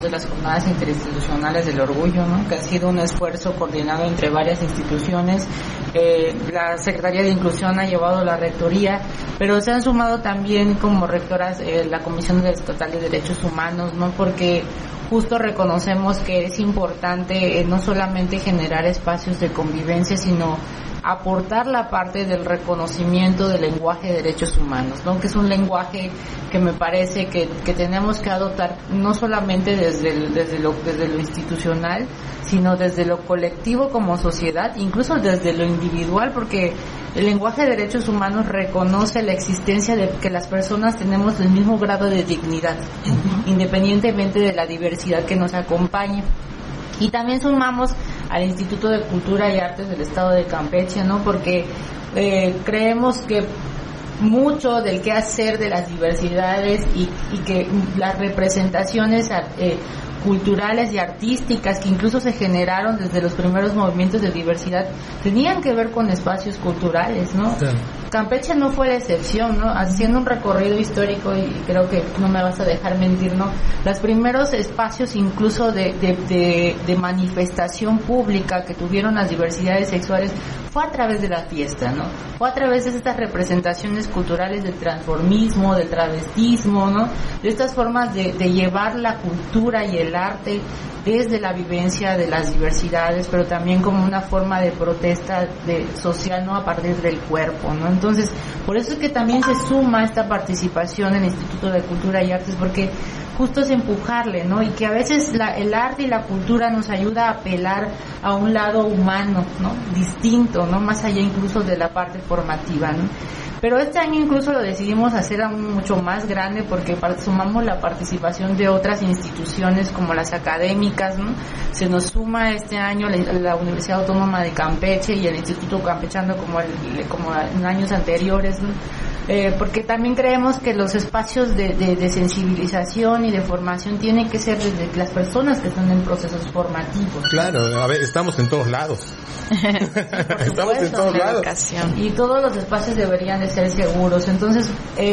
de las jornadas interinstitucionales del orgullo, ¿no? Que ha sido un esfuerzo coordinado entre varias instituciones. La Secretaría de Inclusión ha llevado la rectoría, pero se han sumado también como rectoras la Comisión Estatal de Derechos Humanos, ¿no? Porque justo reconocemos que es importante no solamente generar espacios de convivencia, sino aportar la parte del reconocimiento del lenguaje de derechos humanos, ¿no? Que es un lenguaje que me parece que tenemos que adoptar no solamente desde lo institucional, sino desde lo colectivo como sociedad, incluso desde lo individual, porque el lenguaje de derechos humanos reconoce la existencia de que las personas tenemos el mismo grado de dignidad, independientemente de la diversidad que nos acompañe. Y también sumamos al Instituto de Cultura y Artes del Estado de Campeche, ¿no? Porque creemos que mucho del quehacer de las diversidades y que las representaciones culturales y artísticas que incluso se generaron desde los primeros movimientos de diversidad tenían que ver con espacios culturales, ¿no? Sí. Campeche no fue la excepción, ¿no? Haciendo un recorrido histórico, y creo que no me vas a dejar mentir, ¿no? Los primeros espacios incluso de manifestación pública que tuvieron las diversidades sexuales fue a través de la fiesta, ¿no? Fue a través de estas representaciones culturales del transformismo, del travestismo, ¿no? De estas formas de llevar la cultura y el arte desde la vivencia de las diversidades, pero también como una forma de protesta social, ¿no? A partir del cuerpo, ¿no? Entonces, por eso es que también se suma esta participación en el Instituto de Cultura y Artes, porque justo es empujarle, ¿no? Y que a veces el arte y la cultura nos ayuda a apelar a un lado humano, ¿no? Distinto, ¿no? Más allá incluso de la parte formativa, ¿no? Pero este año incluso lo decidimos hacer aún mucho más grande porque sumamos la participación de otras instituciones como las académicas, ¿no? Se nos suma este año la Universidad Autónoma de Campeche y el Instituto Campechano como en años anteriores, ¿no? Porque también creemos que los espacios de sensibilización y de formación tienen que ser desde las personas que están en procesos formativos. Claro, a ver, estamos en todos lados. Estamos en todos lados. Y todos los espacios deberían de ser seguros. Entonces,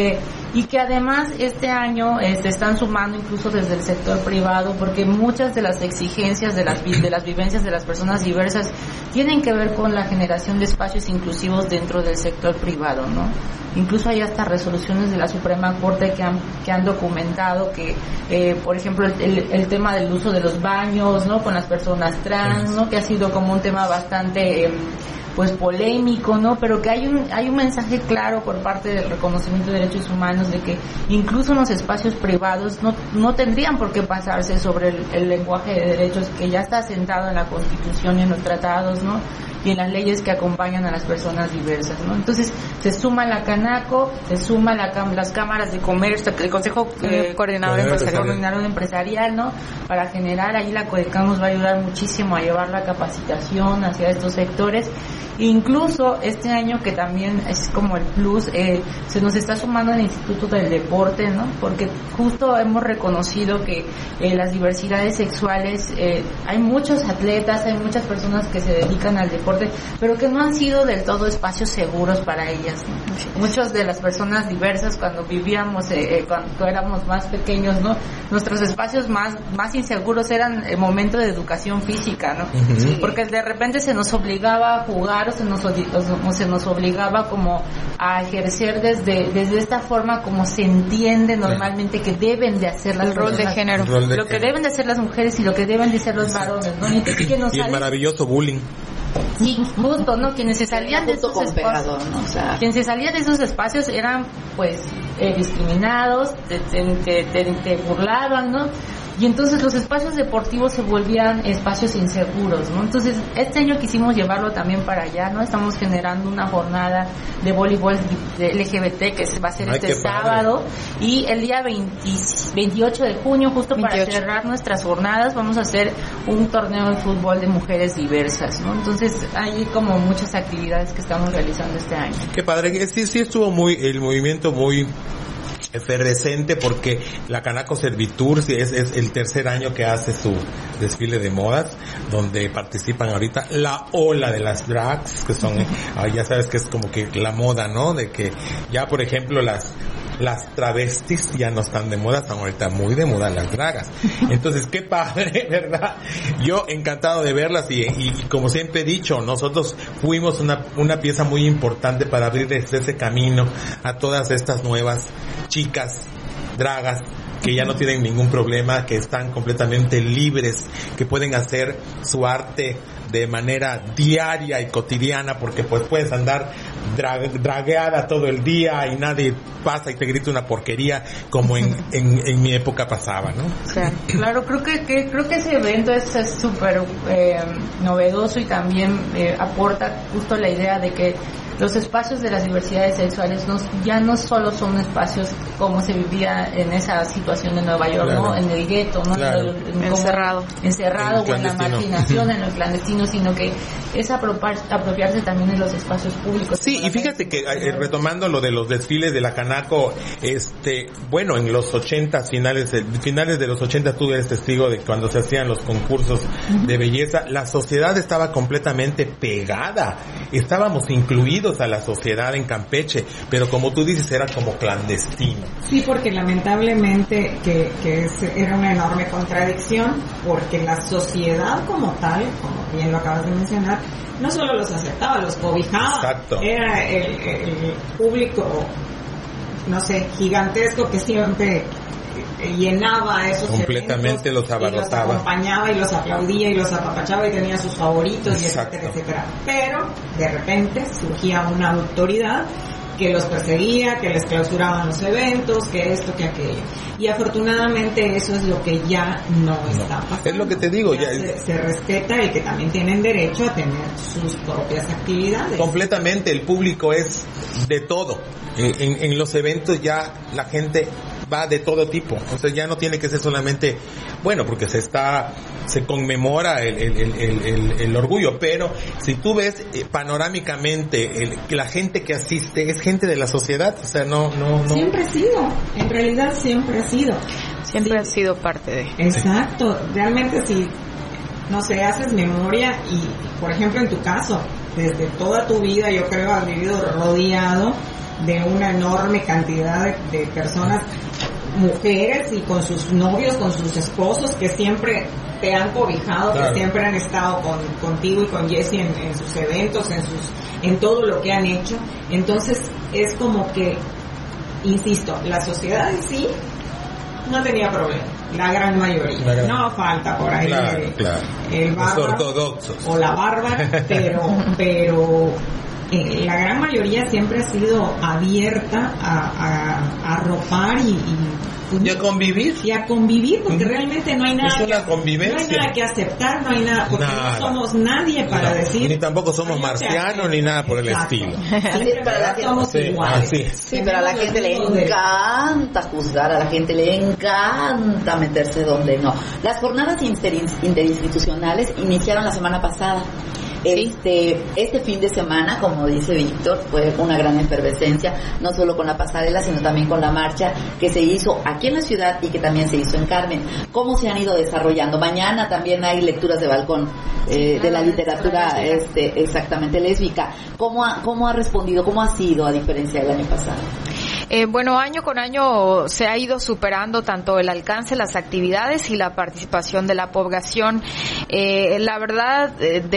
y que además este año están sumando incluso desde el sector privado, porque muchas de las exigencias de las vivencias de las personas diversas tienen que ver con la generación de espacios inclusivos dentro del sector privado, ¿no? Incluso hay hasta resoluciones de la Suprema Corte que han documentado que, por ejemplo, el tema del uso de los baños, ¿no? Con las personas trans, ¿no? Que ha sido como un tema bastante pues polémico, ¿no? Pero que hay un mensaje claro por parte del reconocimiento de derechos humanos de que incluso en los espacios privados no tendrían por qué pasarse sobre el lenguaje de derechos que ya está asentado en la Constitución y en los tratados, ¿no? Y en las leyes que acompañan a las personas diversas, ¿no? Entonces se suma la Canaco, se suma las cámaras de comercio, el Consejo Coordinador Empresarial, ¿no? Para generar ahí la CODECAM nos va a ayudar muchísimo a llevar la capacitación hacia estos sectores. Incluso este año, que también es como el plus, se nos está sumando el Instituto del Deporte, ¿no? Porque justo hemos reconocido que las diversidades sexuales, hay muchos atletas, hay muchas personas que se dedican al deporte, pero que no han sido del todo espacios seguros para ellas, ¿no? Muchas de las personas diversas cuando vivíamos, cuando éramos más pequeños, ¿no? Nuestros espacios más inseguros eran el momento de educación física, ¿no? Sí. Porque de repente se nos obligaba a jugar o se nos obligaba como a ejercer desde esta forma como se entiende normalmente que deben de hacer las rol de género, lo que deben de hacer las mujeres y lo que deben de ser los varones, ¿no? Y el maravilloso bullying. Sí, justo, ¿no? Quienes se salían de esos espacios, ¿no? O sea, quienes se salían de esos espacios eran pues discriminados, te burlaban, ¿no? Y entonces los espacios deportivos se volvían espacios inseguros, ¿no? Entonces este año quisimos llevarlo también para allá, ¿no? Estamos generando una jornada de voleibol de LGBT que va a ser este sábado, y el día 28 de junio, justo para cerrar nuestras jornadas, vamos a hacer un torneo de fútbol de mujeres diversas, ¿no? Entonces hay como muchas actividades que estamos realizando este año. Qué padre, sí estuvo el movimiento muy efervescente, porque la Canaco Servitur es el tercer año que hace su desfile de modas, donde participan ahorita la ola de las drags, que son, ya sabes que es como que la moda, ¿no? De que ya, por ejemplo, las las travestis ya no están de moda, están ahorita muy de moda las dragas. Entonces, qué padre, ¿verdad? Yo encantado de verlas y como siempre he dicho, nosotros fuimos una pieza muy importante para abrirles ese camino a todas estas nuevas chicas dragas que ya no tienen ningún problema, que están completamente libres, que pueden hacer su arte de manera diaria y cotidiana, porque pues puedes andar dragueada todo el día y nadie pasa y te grita una porquería como en mi época pasaba, ¿no? Claro, creo que ese evento es súper novedoso y también aporta justo la idea de que los espacios de las diversidades sexuales ya no solo son espacios como se vivía en esa situación en Nueva York, claro, ¿no? En el gueto, ¿no? Claro. Encerrado o en la marginación, en lo clandestino, sino que es apropiarse también de los espacios públicos. Sí, y fíjate que retomando lo de los desfiles de la Canaco, bueno, en los 80, finales de los 80 tú eres testigo de cuando se hacían los concursos de belleza, la sociedad estaba completamente pegada, estábamos incluidos a la sociedad en Campeche, pero como tú dices, era como clandestino. Sí, porque lamentablemente era una enorme contradicción, porque la sociedad como tal, como bien lo acabas de mencionar, no solo los aceptaba, los cobijaba. Exacto. Era el público, no sé, gigantesco que siempre llenaba esos completamente, eventos, los abarrotaba, y los acompañaba y los aplaudía y los apapachaba y tenía sus favoritos, y etcétera, etcétera. Pero de repente surgía una autoridad que los perseguía, que les clausuraban los eventos, que esto, que aquello. Y afortunadamente eso es lo que ya no está pasando. Es lo que te digo, ya se respeta el que también tienen derecho a tener sus propias actividades. Completamente, el público es de todo. En los eventos ya la gente va de todo tipo, o sea, ya no tiene que ser solamente, bueno, porque se conmemora el orgullo, pero si tú ves panorámicamente la gente que asiste es gente de la sociedad, o sea, no. Siempre ha sido, en realidad siempre ha sido. Siempre ha sido parte de. Exacto, realmente si, no sé, haces memoria y, por ejemplo, en tu caso, desde toda tu vida yo creo has vivido rodeado de una enorme cantidad de personas, mujeres y con sus novios, con sus esposos que siempre te han cobijado, claro, que siempre han estado contigo y con Jessie en sus eventos, en todo lo que han hecho. Entonces es como que, insisto, la sociedad en sí no tenía problema, la gran mayoría. No falta por ahí el bárbaro, los ortodoxos o la bárbara, pero la gran mayoría siempre ha sido abierta a arropar y a convivir. Y a convivir, porque realmente no hay nada. Es una convivencia. No hay nada que aceptar, no hay nada, porque no somos nadie para decir. Ni tampoco somos marcianos ni nada por el estilo. Pero la somos iguales. Sí, pero a la gente le encanta juzgar, a la gente le encanta meterse donde no. Las jornadas interinstitucionales iniciaron la semana pasada. Este fin de semana, como dice Víctor, fue una gran efervescencia, no solo con la pasarela, sino también con la marcha que se hizo aquí en la ciudad y que también se hizo en Carmen. ¿Cómo se han ido desarrollando? Mañana también hay lecturas de balcón de la literatura exactamente lésbica. ¿Cómo ha respondido? ¿Cómo ha sido a diferencia del año pasado? Bueno, año con año se ha ido superando tanto el alcance, las actividades y la participación de la población. La verdad,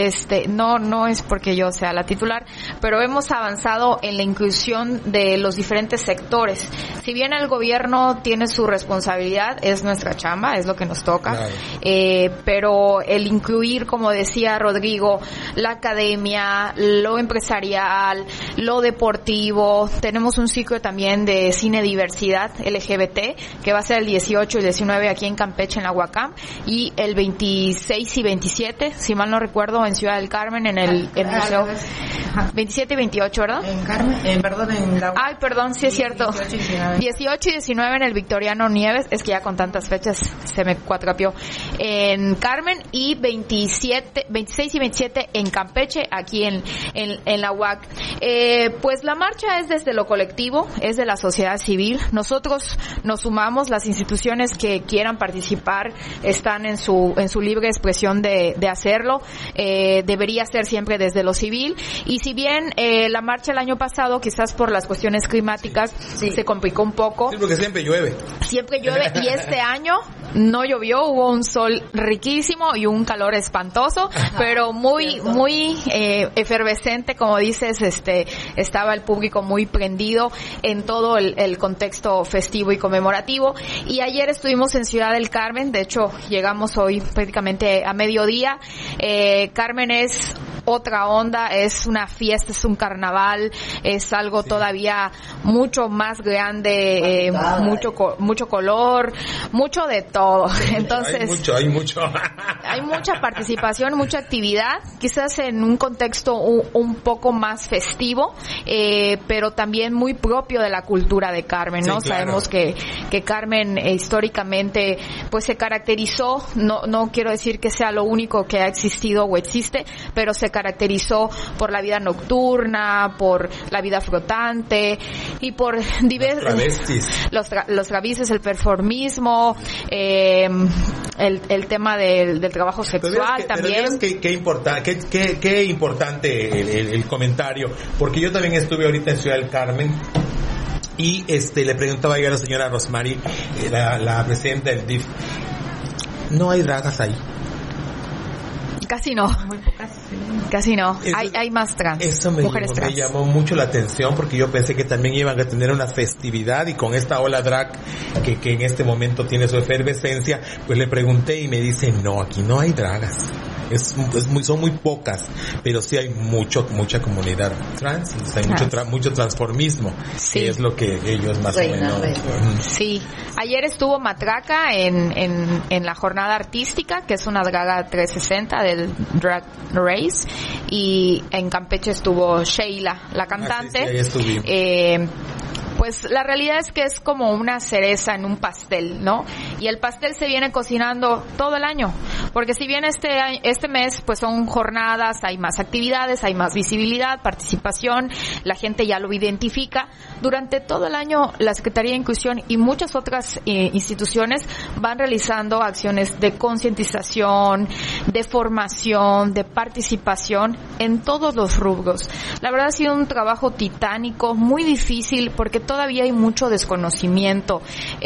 no es porque yo sea la titular, pero hemos avanzado en la inclusión de los diferentes sectores. Si bien el gobierno tiene su responsabilidad, es nuestra chamba, es lo que nos toca, claro, pero el incluir, como decía Rodrigo, la academia, lo empresarial, lo deportivo, tenemos un ciclo también de cine diversidad LGBT que va a ser el 18 y 19 aquí en Campeche, en la UACAM, y el 26 y 27, si mal no recuerdo, en Ciudad del Carmen, en el museo. 27 y 28, ¿verdad? En Carmen, perdón, sí es cierto. 18 y 19 en el Victoriano Nieves, es que ya con tantas fechas se me cuatrapió. En Carmen, y 26 y 27 en Campeche, aquí en la UAC. Pues la marcha es desde lo colectivo, es de la la sociedad civil. Nosotros nos sumamos, las instituciones que quieran participar están en su libre expresión de hacerlo. Debería ser siempre desde lo civil. Y si bien la marcha el año pasado, quizás por las cuestiones climáticas, se complicó un poco. Sí, porque siempre llueve. Siempre llueve, y este año no llovió, hubo un sol riquísimo y un calor espantoso, pero muy efervescente, como dices, estaba el público muy prendido en todo el contexto festivo y conmemorativo. Y ayer estuvimos en Ciudad del Carmen, de hecho llegamos hoy prácticamente a mediodía. Carmen es otra onda, es una fiesta, es un carnaval, es algo todavía mucho más grande, mucho color, mucho de todo. Entonces hay mucho hay mucha participación, mucha actividad, quizás en un contexto un poco más festivo, pero también muy propio de la cultura de Carmen, ¿no? Sí, claro. Sabemos que Carmen históricamente pues se caracterizó, no quiero decir que sea lo único que ha existido o existe, pero se caracterizó por la vida nocturna, por la vida flotante y por diversos los travestis, el performismo, el tema del trabajo sexual también. Qué importante el comentario, porque yo también estuve ahorita en Ciudad del Carmen y le preguntaba yo a la señora Rosmary, la presidenta del DIF, ¿no hay dragas ahí? Casi no. Muy pocas. Casi no. Hay más trans. Eso me llamó mucho la atención, porque yo pensé que también iban a tener una festividad, y con esta ola drag que en este momento tiene su efervescencia, pues le pregunté y me dice, no, aquí no hay dragas. Son muy pocas, pero sí hay mucha comunidad trans, hay mucho transformismo, que es lo que ellos más o menos. Sí, ayer estuvo Matraca en la jornada artística, que es una draga 360 del Drag Race, y en Campeche estuvo Sheila, la cantante. Sí, ahí estuvimos. Pues la realidad es que es como una cereza en un pastel, ¿no? Y el pastel se viene cocinando todo el año, porque si bien este mes pues son jornadas, hay más actividades, hay más visibilidad, participación, la gente ya lo identifica. Durante todo el año la Secretaría de Inclusión y muchas otras instituciones van realizando acciones de concientización, de formación, de participación en todos los rubros. La verdad ha sido un trabajo titánico, muy difícil, porque todavía hay mucho desconocimiento.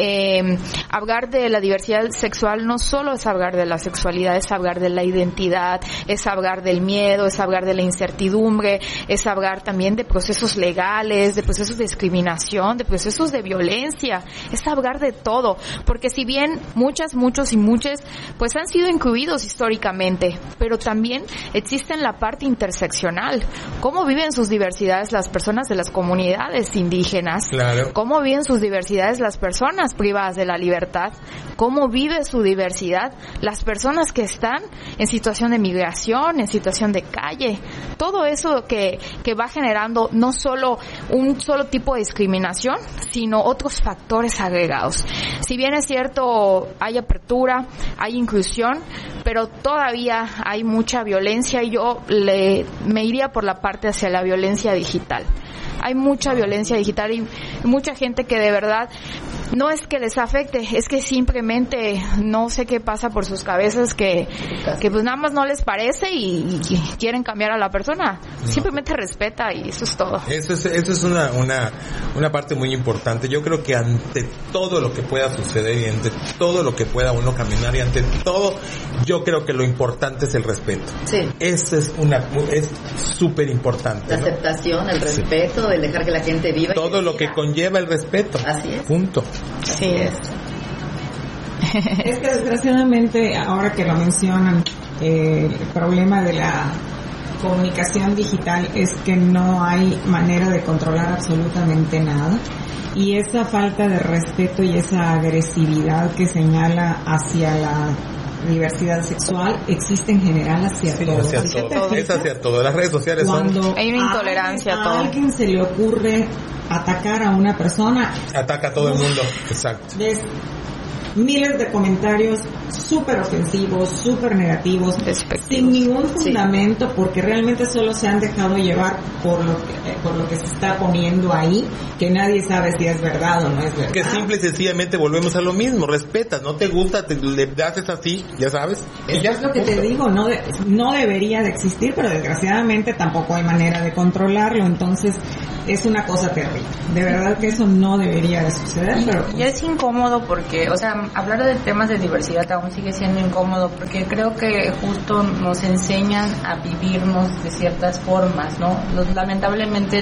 Hablar de la diversidad sexual no solo es hablar de la sexualidad, es hablar de la identidad, es hablar del miedo, es hablar de la incertidumbre, es hablar también de procesos legales, de procesos de discriminación, de procesos de violencia, es hablar de todo, porque si bien muchos y muchas pues han sido incluidos históricamente, pero también existe en la parte interseccional, cómo viven sus diversidades las personas de las comunidades indígenas. Claro. Cómo viven sus diversidades las personas privadas de la libertad, cómo vive su diversidad las personas que están en situación de migración, en situación de calle. Todo eso que va generando no solo un solo tipo de discriminación, sino otros factores agregados. Si bien es cierto, hay apertura, hay inclusión, pero todavía hay mucha violencia, y yo me iría por la parte hacia la violencia digital. Hay mucha violencia digital y mucha gente que de verdad no es que les afecte, es que simplemente no sé qué pasa por sus cabezas, que pues nada más no les parece y quieren cambiar a la persona. Simplemente respeta, y eso es todo. Eso es una parte muy importante. Yo creo que ante todo lo que pueda suceder y ante todo lo que pueda uno caminar y ante todo, yo creo que lo importante es el respeto. Sí. Eso es súper importante. La ¿no? aceptación, el respeto, el dejar que la gente viva. Todo lo que conlleva el respeto. Así es. Punto. Sí. Es que desgraciadamente, ahora que lo mencionan, el problema de la comunicación digital es que no hay manera de controlar absolutamente nada, y esa falta de respeto y esa agresividad que señala hacia la diversidad sexual existe en general hacia todo. Es hacia todo. Las redes sociales hay una intolerancia a todo. A alguien se le ocurre atacar a una persona, ataca a todo el mundo. Exacto. Ves miles de comentarios súper ofensivos, súper negativos, sin ningún fundamento, porque realmente solo se han dejado llevar por lo que se está poniendo ahí, que nadie sabe si es verdad o no es verdad. Que simple y sencillamente volvemos a lo mismo, respetas, no te gusta, le haces así, ya sabes. Es lo que te digo, no debería de existir, pero desgraciadamente tampoco hay manera de controlarlo, entonces es una cosa terrible. De verdad que eso no debería de suceder, pero y es incómodo porque, o sea, hablar de temas de diversidad aún sigue siendo incómodo porque creo que justo nos enseñan a vivirnos de ciertas formas, ¿no? Lamentablemente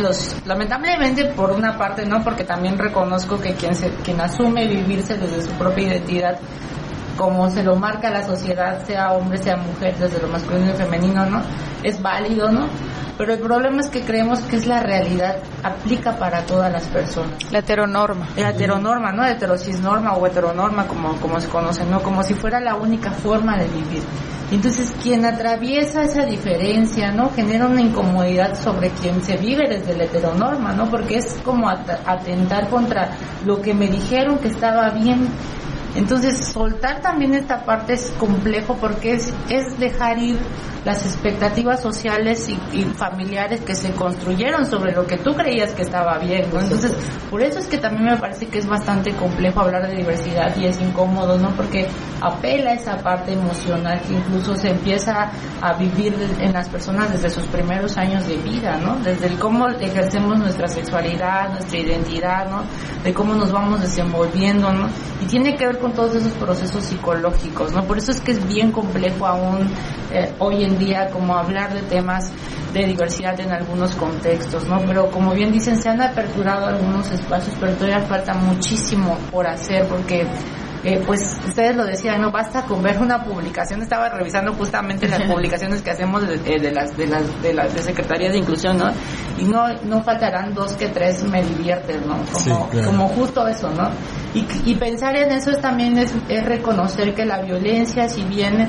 por una parte, ¿no? Porque también reconozco que quien asume vivirse desde su propia identidad como se lo marca la sociedad, sea hombre, sea mujer, desde lo masculino y femenino, ¿no? Es válido, ¿no? Pero el problema es que creemos que es la realidad, aplica para todas las personas. La heteronorma. La heteronorma, ¿no? Heterocisnorma o heteronorma, como se conoce, ¿no? Como si fuera la única forma de vivir. Entonces, quien atraviesa esa diferencia, ¿no? Genera una incomodidad sobre quien se vive desde la heteronorma, ¿no? Porque es como atentar contra lo que me dijeron que estaba bien. Entonces, soltar también esta parte es complejo porque es dejar ir las expectativas sociales y familiares que se construyeron sobre lo que tú creías que estaba bien, ¿no? Entonces, por eso es que también me parece que es bastante complejo hablar de diversidad y es incómodo, ¿no? Porque apela a esa parte emocional que incluso se empieza a vivir en las personas desde sus primeros años de vida, ¿no? Desde el cómo ejercemos nuestra sexualidad, nuestra identidad, ¿no? De cómo nos vamos desenvolviendo, ¿no? Y tiene que ver con todos esos procesos psicológicos, ¿no? Por eso es que es bien complejo aún hoy en día como hablar de temas de diversidad en algunos contextos, ¿no? Pero como bien dicen, se han aperturado algunos espacios, pero todavía falta muchísimo por hacer porque pues ustedes lo decían, no basta con ver una publicación. Estaba revisando justamente las publicaciones que hacemos de la Secretaría de Inclusión, ¿no? Y no faltarán 2 que 3 me divierten, ¿no? Como justo eso, ¿no? Y pensar en eso también es reconocer que la violencia, si bien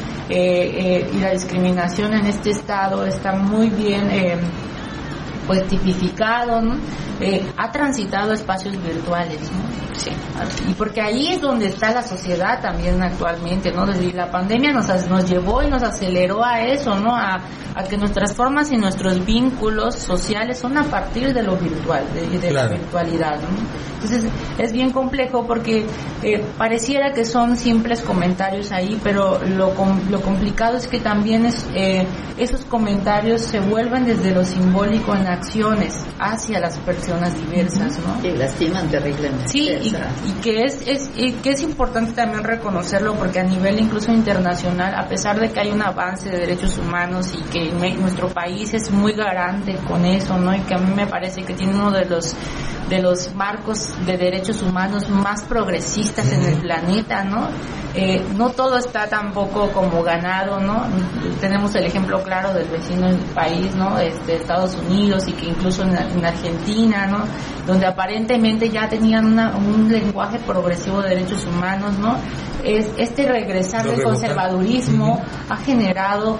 y la discriminación en este estado está muy bien pues tipificado, ¿no? Ha transitado espacios virtuales, ¿no? Sí. Y porque ahí es donde está la sociedad también actualmente, ¿no? Desde la pandemia nos llevó y nos aceleró a eso, ¿no? A que nuestras formas y nuestros vínculos sociales son a partir de lo virtual, de la virtualidad, ¿no? Entonces es bien complejo porque pareciera que son simples comentarios ahí, pero lo complicado es que también esos comentarios se vuelven desde lo simbólico en acciones hacia las personas diversas, ¿no? Que lastiman terriblemente. Sí, y que es importante también reconocerlo porque a nivel incluso internacional, a pesar de que hay un avance de derechos humanos y que nuestro país es muy garante con eso, ¿no? Y que a mí me parece que tiene uno de los marcos de derechos humanos más progresistas en el planeta, ¿no? No todo está tampoco como ganado, ¿no? Tenemos el ejemplo claro del vecino país, ¿no? Estados Unidos y que incluso en Argentina, ¿no? Donde aparentemente ya tenían un lenguaje progresivo de derechos humanos, ¿no? Este regresar del conservadurismo ha generado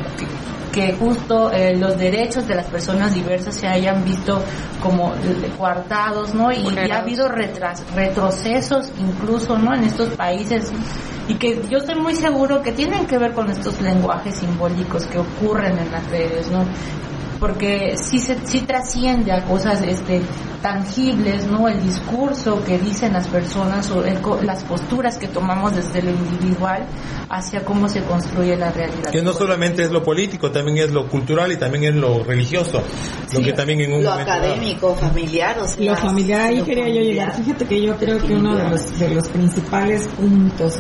que justo los derechos de las personas diversas se hayan visto como coartados, ¿no? Y ha habido retrocesos incluso, ¿no? En estos países y que yo estoy muy seguro que tienen que ver con estos lenguajes simbólicos que ocurren en las redes, ¿no? Porque sí trasciende a cosas tangibles, ¿no? El discurso que dicen las personas o las posturas que tomamos desde lo individual hacia cómo se construye la realidad. Que no solamente es lo político, también es lo cultural y también es lo religioso, lo que también en un lo momento académico, familiar, o sea, lo familiar, ahí quería yo llegar. Fíjate que yo creo que uno de los principales puntos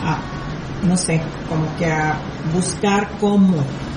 no sé, como que a buscar cómo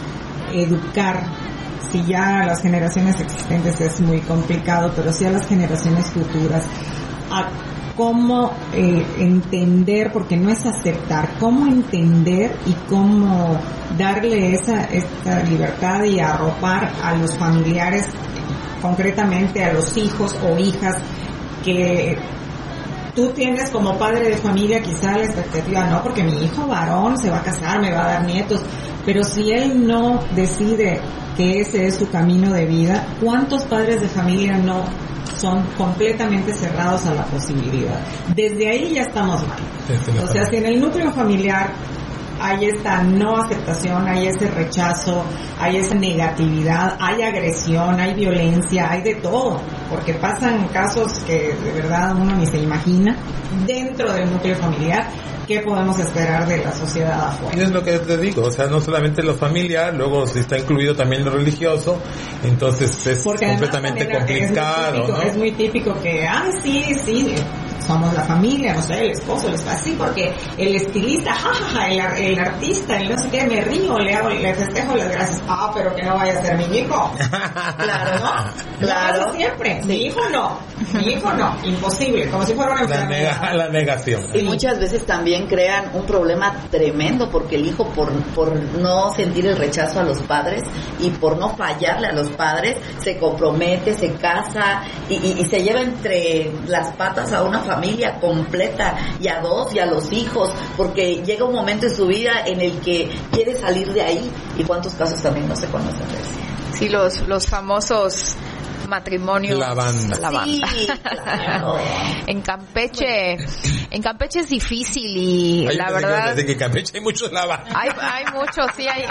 educar, si ya a las generaciones existentes es muy complicado, pero sí a las generaciones futuras, a cómo entender, porque no es aceptar, cómo entender y cómo darle esta libertad y arropar a los familiares, concretamente a los hijos o hijas que tú tienes como padre de familia quizá la expectativa, no, porque mi hijo varón se va a casar, me va a dar nietos, pero si él no decide que ese es su camino de vida, ¿cuántos padres de familia no son completamente cerrados a la posibilidad. Desde ahí ya estamos mal. O sea, si en el núcleo familiar hay esta no aceptación, hay ese rechazo, hay esa negatividad, hay agresión, hay violencia, hay de todo, porque pasan casos que de verdad uno ni se imagina dentro del núcleo familiar. ¿Qué podemos esperar de la sociedad afuera? Y es lo que te digo, o sea, no solamente lo familiar, luego si está incluido también lo religioso, entonces es porque completamente complicado, es muy típico que, sí, somos la familia, no sé, el esposo, así, porque el estilista, el artista, el no sé qué, me río, le festejo las gracias. Pero que no vaya a ser mi hijo. Claro, ¿no? Claro. Siempre. Mi hijo no, imposible, como si fuera una enfermedad. La negación. Y muchas veces también crean un problema tremendo, porque el hijo por no sentir el rechazo a los padres y por no fallarle a los padres, se compromete, se casa y se lleva entre las patas a una familia completa y a dos y a los hijos, porque llega un momento en su vida en el que quiere salir de ahí. Y cuántos casos también no se conocen de eso. Sí, los famosos matrimonios. La banda. Sí, claro. En Campeche es difícil y la verdad. Desde que en Campeche hay muchos lavanda. Hay muchos, sí hay.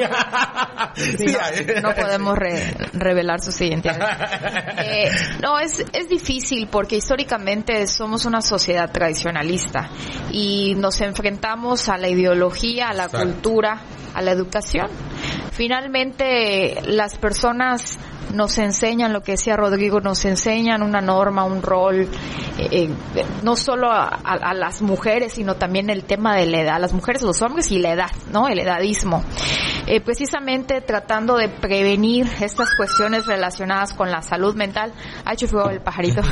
No podemos revelar sus identidades. Es difícil porque históricamente somos una sociedad tradicionalista y nos enfrentamos a la ideología, a la cultura, a la educación. Finalmente, las personas nos enseñan, lo que decía Rodrigo, nos enseñan una norma, un rol, no solo a las mujeres, sino también el tema de la edad, las mujeres, los hombres y la edad, ¿no? El edadismo. Precisamente tratando de prevenir estas cuestiones relacionadas con la salud mental. Ay, chufó el pajarito.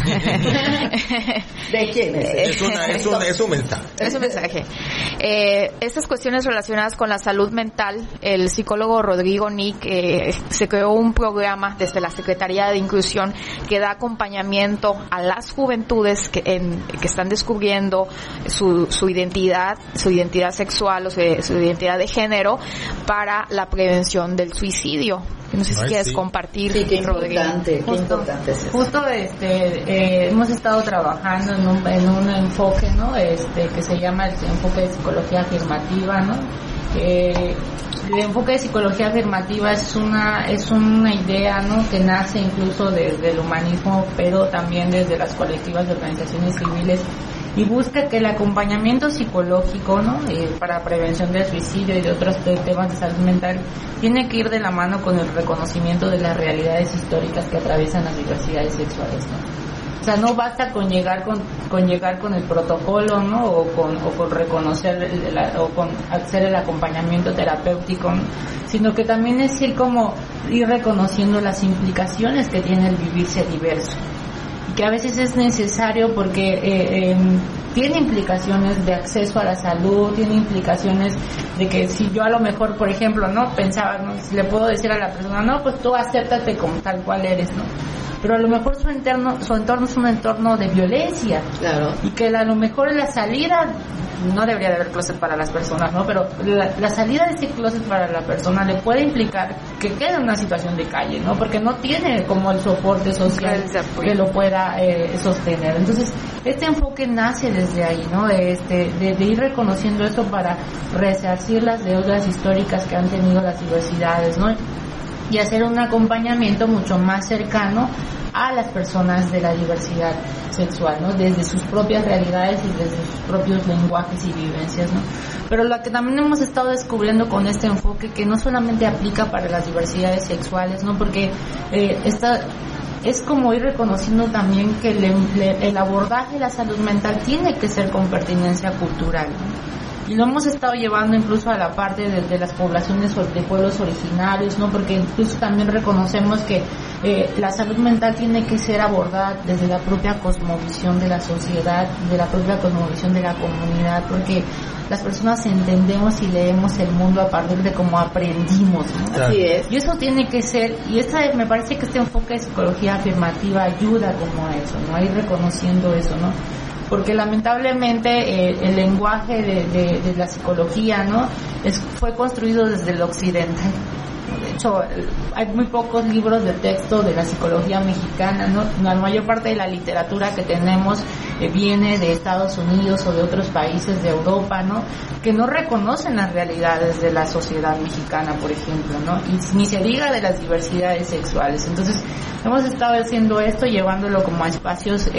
¿De quién es? Es un mensaje. Es un mensaje. Estas cuestiones relacionadas con la salud mental, el psicólogo Rodrigo Nick se creó un programa desde la Secretaría de Inclusión que da acompañamiento a las juventudes que están descubriendo su identidad sexual o su identidad de género para la prevención del suicidio. No sé si quieres compartir, sí, qué Rodrigo. Qué importante es eso. Justo hemos estado trabajando en un enfoque, ¿no? Que se llama el enfoque de psicología afirmativa, ¿no? El enfoque de psicología afirmativa es una idea, ¿no? Que nace incluso desde el humanismo, pero también desde las colectivas de organizaciones civiles, y busca que el acompañamiento psicológico, ¿no? Para prevención del suicidio y de otros temas de salud mental tiene que ir de la mano con el reconocimiento de las realidades históricas que atraviesan las diversidades sexuales, ¿no? O sea, no basta con llegar con el protocolo, ¿no? O con reconocer o con hacer el acompañamiento terapéutico, ¿no? Sino que también es ir reconociendo las implicaciones que tiene el vivirse diverso, y que a veces es necesario porque tiene implicaciones de acceso a la salud, tiene implicaciones de que si yo a lo mejor, por ejemplo, no pensaba, ¿no? Si le puedo decir a la persona, no, pues tú acéptate como tal cual eres, ¿no? Pero a lo mejor su entorno es un entorno de violencia. Claro. Y que a lo mejor la salida, no debería de haber closet para las personas, ¿no? Pero la salida de ese closet para la persona le puede implicar que quede en una situación de calle, ¿no? Porque no tiene como el soporte social que lo pueda sostener. Entonces, este enfoque nace desde ahí, ¿no? De ir reconociendo esto para resarcir las deudas históricas que han tenido las diversidades, ¿no? Y hacer un acompañamiento mucho más cercano a las personas de la diversidad sexual, ¿no? Desde sus propias realidades y desde sus propios lenguajes y vivencias, ¿no? Pero lo que también hemos estado descubriendo con este enfoque, que no solamente aplica para las diversidades sexuales, ¿no? Porque es como ir reconociendo también que el abordaje de la salud mental tiene que ser con pertinencia cultural, ¿no? Y lo hemos estado llevando incluso a la parte de las poblaciones de pueblos originarios, ¿no? Porque incluso también reconocemos que la salud mental tiene que ser abordada desde la propia cosmovisión de la sociedad, de la propia cosmovisión de la comunidad, porque las personas entendemos y leemos el mundo a partir de cómo aprendimos, ¿no? Así es. Y eso tiene que ser, y me parece que este enfoque de psicología afirmativa ayuda como a eso, ¿no? A ir reconociendo eso, ¿no? Porque lamentablemente el lenguaje de la psicología, ¿no? Fue construido desde el occidental, mucho, hay muy pocos libros de texto de la psicología mexicana, ¿no? La mayor parte de la literatura que tenemos viene de Estados Unidos o de otros países de Europa, ¿no? Que no reconocen las realidades de la sociedad mexicana, por ejemplo, ¿no? Y ni se diga de las diversidades sexuales. Entonces, hemos estado haciendo esto, llevándolo como a espacios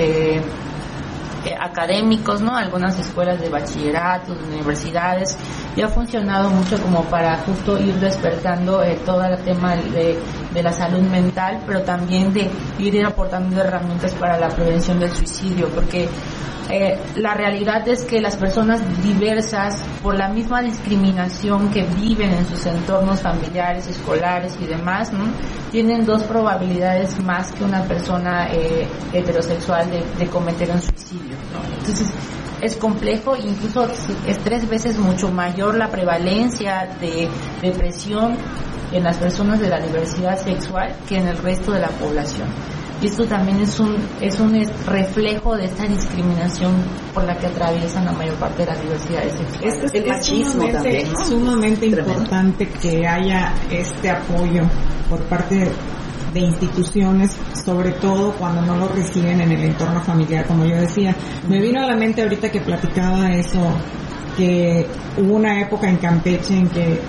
académicos, ¿no? Algunas escuelas de bachillerato, de universidades, y ha funcionado mucho como para justo ir despertando todo el tema de la salud mental, pero también de ir aportando herramientas para la prevención del suicidio, porque la realidad es que las personas diversas, por la misma discriminación que viven en sus entornos familiares, escolares y demás, ¿no? Tienen 2 probabilidades más que una persona heterosexual de cometer un suicidio, ¿no? Entonces es complejo, incluso es 3 veces mucho mayor la prevalencia de depresión en las personas de la diversidad sexual que en el resto de la población. Y esto también es un reflejo de esta discriminación por la que atraviesan la mayor parte de las diversidades sexuales. El machismo también, ¿no? Sumamente importante que haya este apoyo por parte de instituciones, sobre todo cuando no lo reciben en el entorno familiar, como yo decía. Me vino a la mente ahorita que platicaba eso, que hubo una época en Campeche en que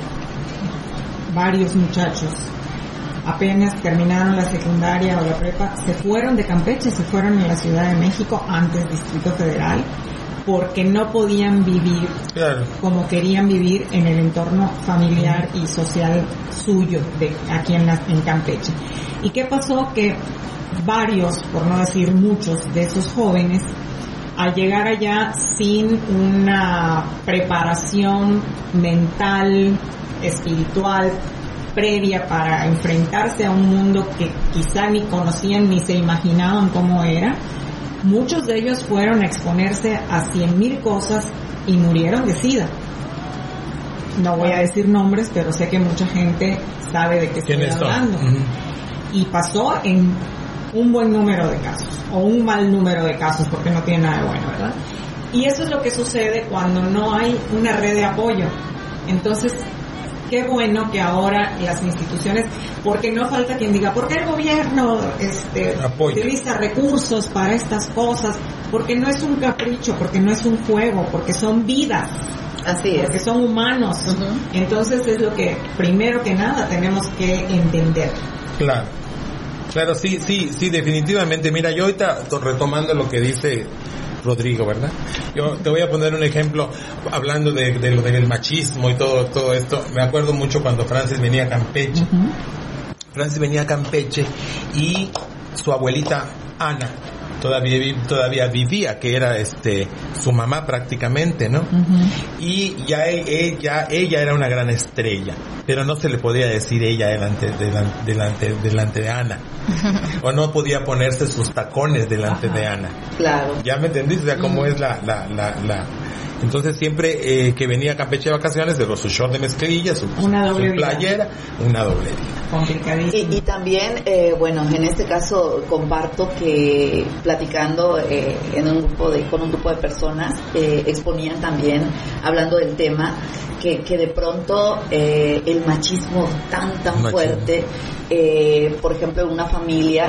varios muchachos apenas terminaron la secundaria o la prepa, se fueron de Campeche, se fueron a la Ciudad de México, antes Distrito Federal, porque no podían vivir como querían vivir en el entorno familiar y social suyo de aquí en Campeche. ¿Y qué pasó? Que varios, por no decir muchos, de esos jóvenes, al llegar allá sin una preparación mental, espiritual, previa para enfrentarse a un mundo que quizá ni conocían ni se imaginaban cómo era, muchos de ellos fueron a exponerse a 100,000 cosas y murieron de SIDA. No voy a decir nombres, pero sé que mucha gente sabe de qué estoy hablando. Y pasó en un buen número de casos, o un mal número de casos, porque no tiene nada de bueno, ¿verdad? Y eso es lo que sucede cuando no hay una red de apoyo. Entonces, qué bueno que ahora las instituciones, porque no falta quien diga, ¿por qué el gobierno utiliza recursos para estas cosas? Porque no es un capricho, porque no es un juego, porque son vidas. Así es. Porque son humanos. Entonces es lo que, primero que nada, tenemos que entender. Claro, sí, definitivamente. Mira, yo ahorita retomando lo que dice Rodrigo, ¿verdad? Yo te voy a poner un ejemplo hablando de lo del machismo y todo esto. Me acuerdo mucho cuando Francis venía a Campeche. Francis venía a Campeche y su abuelita Ana todavía vivía, que era su mamá prácticamente, ¿no? Y ya ella era una gran estrella, pero no se le podía decir ella delante de Ana. O no podía ponerse sus tacones delante de Ana. Claro. ¿Ya me entendiste? O sea, cómo es la entonces siempre que venía a Campeche de vacaciones, de su short de mezclilla, su playera, una doble vida. Y también, bueno, en este caso comparto que platicando con un grupo de personas, exponían también, hablando del tema, que de pronto el machismo tan fuerte, por ejemplo, en una familia,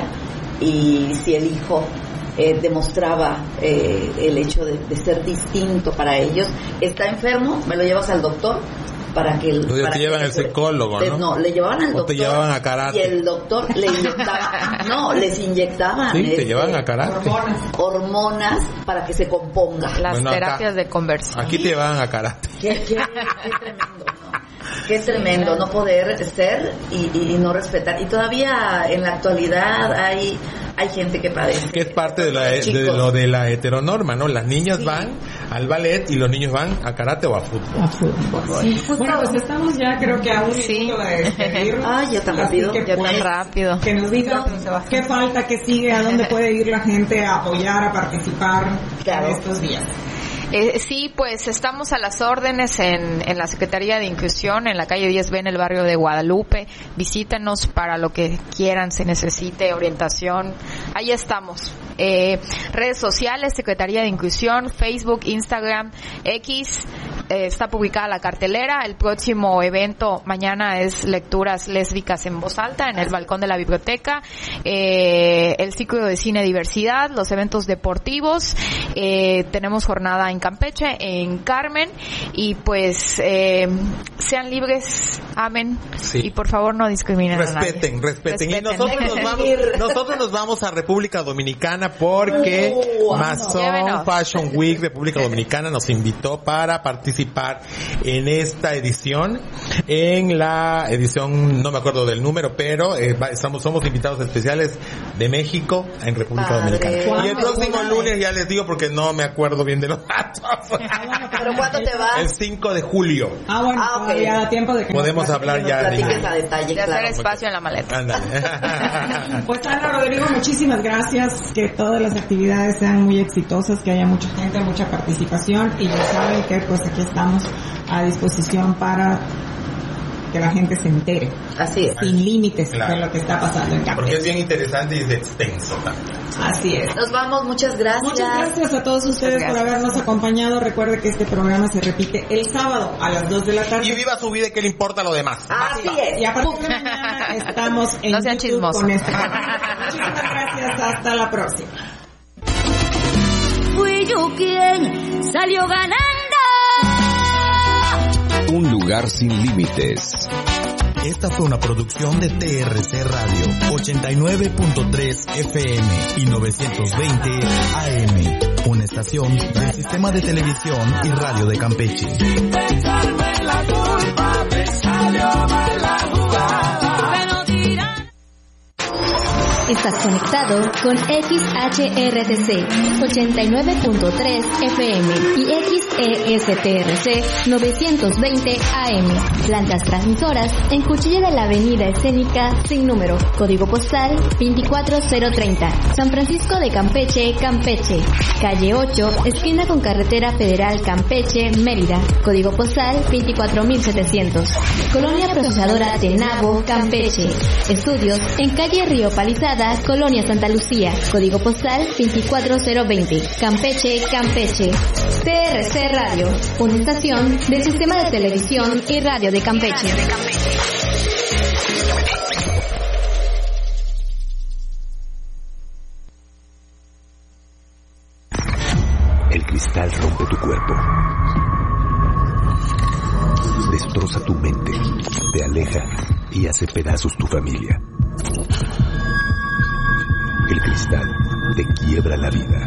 y si el hijo demostraba el hecho de ser distinto para ellos, está enfermo, me lo llevas al doctor para que te llevan al psicólogo, ¿no? No, le llevaban al doctor, te llevaban a karate, y el doctor le inyectaba les inyectaban te llevan a karate, hormonas para que se componga. Las terapias de conversión. Aquí te llevan a karate. Qué tremendo, ¿no? Qué tremendo no poder ser y no respetar. Y todavía en la actualidad hay gente que padece. Que es parte de la heteronorma, ¿no? Las niñas van al ballet y los niños van a karate o a fútbol. Sí, bueno, pues estamos ya creo que a un minuto de despedirnos. Ya tan rápido. Que nos diga qué falta, qué sigue, a dónde puede ir la gente a apoyar, a participar en estos días. Sí, pues estamos a las órdenes en la Secretaría de Inclusión, en la calle 10B, en el barrio de Guadalupe. Visítenos para lo que quieran, se necesite orientación. Ahí estamos. Redes sociales, Secretaría de Inclusión, Facebook, Instagram, X, está publicada la cartelera. El próximo evento mañana es Lecturas Lésbicas en Voz Alta en el balcón de la biblioteca, el ciclo de cine diversidad, los eventos deportivos, tenemos jornada en Campeche, en Carmen, y pues sean libres, amen, y por favor no discriminen a nadie. Respeten. Y nosotros nos vamos a República Dominicana porque Maison Fashion Week República Dominicana nos invitó para participar en esta edición, en la edición, no me acuerdo del número, pero somos invitados especiales de México en República Dominicana. Y el próximo lunes ya les digo porque no me acuerdo bien de los datos. ¿Pero cuándo te vas? El 5 de julio. Bueno, okay. Ya da tiempo de que podemos hablar ya de detalle, de hacer espacio en la maleta. Ándale. Pues Ana, Rodrigo, muchísimas gracias, que todas las actividades sean muy exitosas, que haya mucha gente, mucha participación, y ya saben que pues aquí estamos a disposición para que la gente se entere. Así es. Sin límites de lo que está pasando en Campeche. Porque es bien interesante y es extenso también. Así es. Nos vamos, muchas gracias. Muchas gracias a todos ustedes por habernos acompañado. Recuerde que este programa se repite el sábado a las 2 de la tarde. Y viva su vida y que le importa lo demás. Así es. Y a partir de mañana estamos en no sean YouTube chismosos. con este programa. Muchísimas gracias. Hasta la próxima. Fui yo quien salió ganando. Un lugar sin límites. Esta fue una producción de TRC Radio, 89.3 FM y 920 AM, una estación del Sistema de Televisión y Radio de Campeche. Sin pensarme la culpa, me salió mal la jugada. Estás conectado con XHRTC 89.3 FM y XESTRC 920 AM. Plantas transmisoras en Cuchilla de la Avenida Escénica sin número. Código postal 24030. San Francisco de Campeche, Campeche. Calle 8, esquina con Carretera Federal Campeche, Mérida. Código postal 24700. Colonia Procesadora Tenabo, Campeche. Estudios en calle Río Palizada, Colonia Santa Lucía, código postal 24020, Campeche, Campeche. TRC Radio, una estación del Sistema de Televisión y Radio de Campeche. El cristal rompe tu cuerpo, destroza tu mente, te aleja y hace pedazos tu familia. El cristal te quiebra la vida.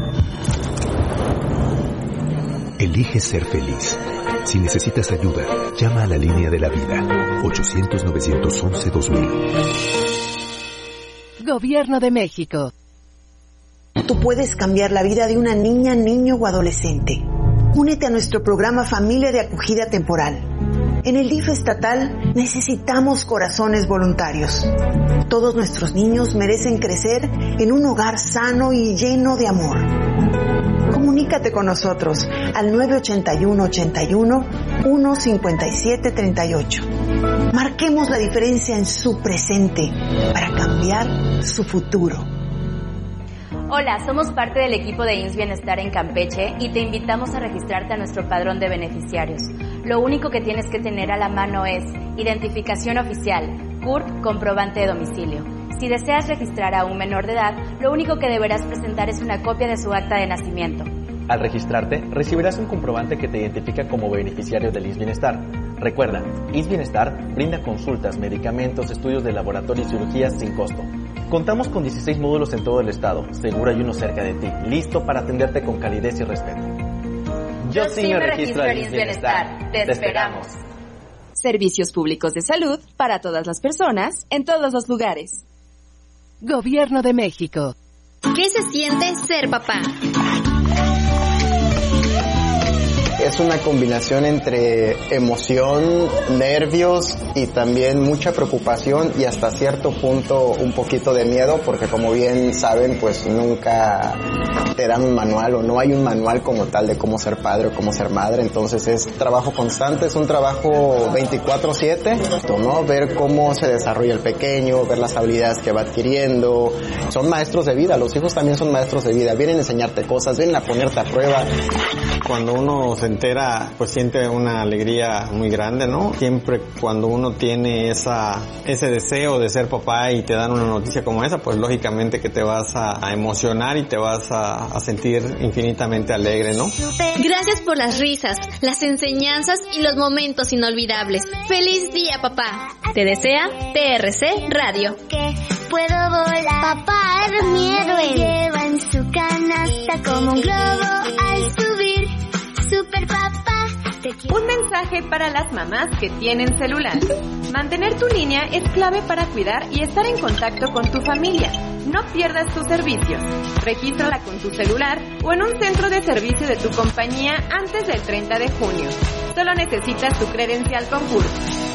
Elige ser feliz. Si necesitas ayuda, llama a la línea de la vida, 800-911-2000. Gobierno de México. Tú puedes cambiar la vida de una niña, niño o adolescente. Únete a nuestro programa Familia de Acogida Temporal. En el DIF estatal necesitamos corazones voluntarios. Todos nuestros niños merecen crecer en un hogar sano y lleno de amor. Comunícate con nosotros al 981-81-15738. Marquemos la diferencia en su presente para cambiar su futuro. Hola, somos parte del equipo de IMSS Bienestar en Campeche y te invitamos a registrarte a nuestro padrón de beneficiarios. Lo único que tienes que tener a la mano es identificación oficial, CURP, comprobante de domicilio. Si deseas registrar a un menor de edad, lo único que deberás presentar es una copia de su acta de nacimiento. Al registrarte, recibirás un comprobante que te identifica como beneficiario del IMSS Bienestar. Recuerda, IMSS Bienestar brinda consultas, medicamentos, estudios de laboratorio y cirugías sin costo. Contamos con 16 módulos en todo el estado, seguro hay uno cerca de ti, listo para atenderte con calidez y respeto. Yo sí me registro al IMSS Bienestar. Te esperamos. Servicios públicos de salud para todas las personas, en todos los lugares. Gobierno de México. ¿Qué se siente ser papá? Es una combinación entre emoción, nervios y también mucha preocupación y hasta cierto punto un poquito de miedo, porque como bien saben, pues nunca te dan un manual o no hay un manual como tal de cómo ser padre o cómo ser madre. Entonces es trabajo constante, es un trabajo 24/7, ¿no? Ver cómo se desarrolla el pequeño, ver las habilidades que va adquiriendo. Son maestros de vida, los hijos también son maestros de vida, vienen a enseñarte cosas, vienen a ponerte a prueba. Cuando uno se entera, pues siente una alegría muy grande, ¿no? Siempre cuando uno tiene ese deseo de ser papá y te dan una noticia como esa, pues lógicamente que te vas a emocionar y te vas a sentir infinitamente alegre, ¿no? Gracias por las risas, las enseñanzas y los momentos inolvidables. ¡Feliz día, papá! Te desea TRC Radio. Puedo volar. Papá es mi héroe. Lleva en su canasta como un globo al subir. Super papá. Un mensaje para las mamás que tienen celular. Mantener tu línea es clave para cuidar y estar en contacto con tu familia. No pierdas tus servicios. Regístrala con tu celular o en un centro de servicio de tu compañía antes del 30 de junio. Solo necesitas tu credencial concurso.